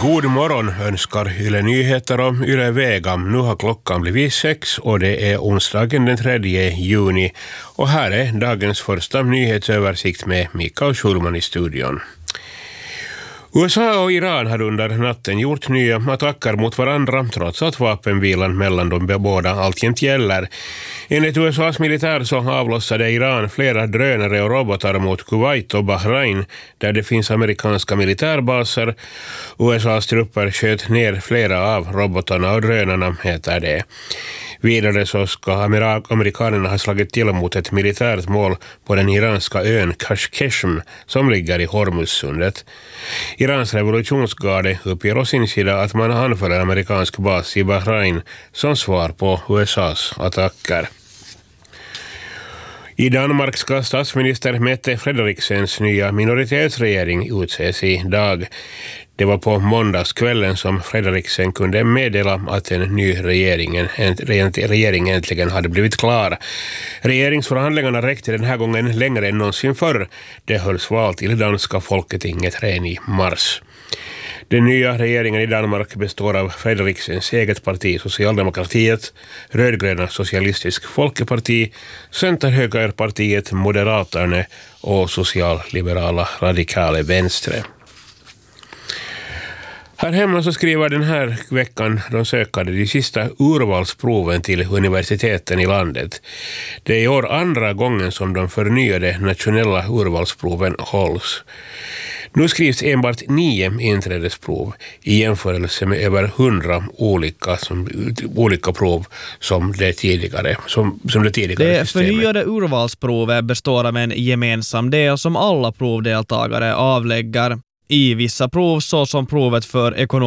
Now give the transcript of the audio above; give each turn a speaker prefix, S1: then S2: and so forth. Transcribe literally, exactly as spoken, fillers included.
S1: God morgon önskar Yle Nyheter och Yle Vega. Nu har klockan blivit sex och det är onsdagen den tredje juni. Och här är dagens första nyhetsöversikt med Mikael Schulman i studion. U S A och Iran har under natten gjort nya attacker mot varandra trots att vapenvilan mellan de båda alltjämt gäller. Enligt U S A:s militär så avlossade Iran flera drönare och robotar mot Kuwait och Bahrain där det finns amerikanska militärbaser. U S A:s trupper sköt ner flera av robotarna och drönarna, heter det. Vidare så ska amerikanerna ha slagit till mot ett militärt mål på den iranska ön Kashkeshm som ligger i Hormuzsundet. Irans revolutionsgarde uppger å sin sida att man anför en amerikansk bas i Bahrain som svar på U S A:s attacker. I Danmark ska statsminister Mette Frederiksens nya minoritetsregering utses i dag. Det var på måndagskvällen som Frederiksen kunde meddela att en ny regering, en regering äntligen hade blivit klar. Regeringsförhandlingarna räckte den här gången längre än någonsin förr. Det hölls val till danska folketinget redan i mars. Den nya regeringen i Danmark består av Frederiksens eget parti Socialdemokratiet, rödgröna Socialistisk Folkeparti, Centerhögerpartiet Moderaterna och socialliberala Radikale Venstre. Här hemma så skriver den här veckan de sökande de sista urvalsproven till universiteten i landet. Det är i år andra gången som de förnyade nationella urvalsproven hålls. Nu skrivs enbart nio inträdesprov i jämförelse med över hundra olika, som, olika prov som det tidigare, som, som det tidigare
S2: det
S1: systemet.
S2: Det förnyade urvalsprovet består av en gemensam del som alla provdeltagare avlägger. I vissa prov, så som provet för ekonomisk